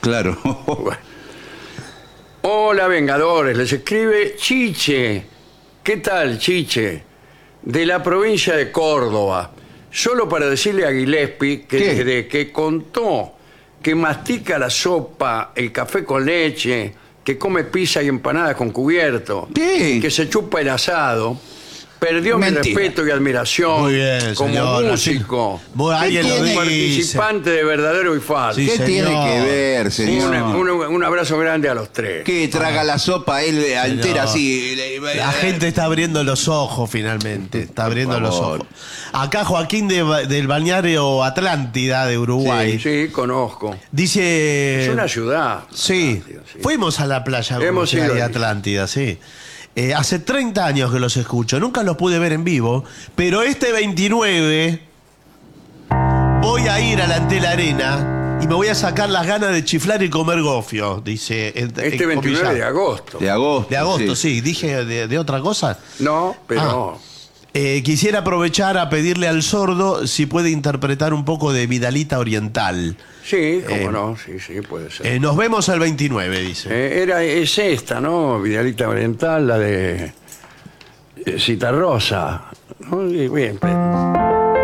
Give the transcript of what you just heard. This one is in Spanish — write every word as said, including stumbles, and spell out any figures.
Claro. Bueno. Hola, Vengadores, les escribe Chiche. ¿Qué tal, Chiche? De la provincia de Córdoba. Solo para decirle a Gillespie que ¿Qué? desde que contó que mastica la sopa, el café con leche, que come pizza y empanadas con cubierto, ¿Qué? que se chupa el asado, perdió Mentira. mi respeto y admiración Muy bien, como señor, músico, Muy- alguien lo como dice. participante de Verdadero y Falso. Sí, ¿Qué señor. tiene que ver, Un, señor? un- un abrazo grande a los tres. Que traga la sopa él entera así. La gente está abriendo los ojos finalmente. Está abriendo los favor. ojos. Acá Joaquín de Ba- del balneario Atlántida de Uruguay Sí, conozco. dice. Es una ciudad. Sí, Atlántida, sí. fuimos a la playa Hemos de ido ahí. Atlántida, sí. Eh, hace treinta años que los escucho, nunca los pude ver en vivo, pero este veintinueve voy a ir a la Antel Arena y me voy a sacar las ganas de chiflar y comer gofio, dice. en- Este en veintinueve comillas. de agosto. De agosto. De agosto, sí. Dije de, de otra cosa. No, pero Eh, quisiera aprovechar a pedirle al sordo si puede interpretar un poco de Vidalita Oriental. sí, cómo Eh, no, sí, sí, puede ser. Eh, nos vemos el veintinueve, dice. Eh, era, es esta, ¿no? Vidalita Oriental, la de eh, Citarrosa. ¿No? Y bien, pero-